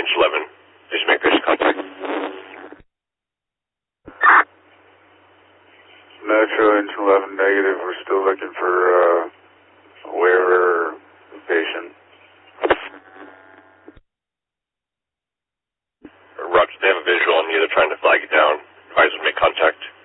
Inch 11. Please make patient contact. Metro Inch 11 negative. We're still looking for a wearer patient. Roger, they have a visual on you. They're trying to flag you down. Advise them to make contact.